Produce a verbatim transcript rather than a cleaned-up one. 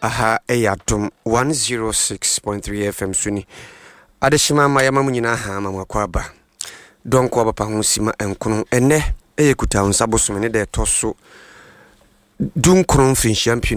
aha Eyatum one oh six point three F M Suni. Adeshima mayama munyina ha mama kwaba. Donko abapa ho sima enkono ene eyekuta unsabo sumene de toso dunkron fin champion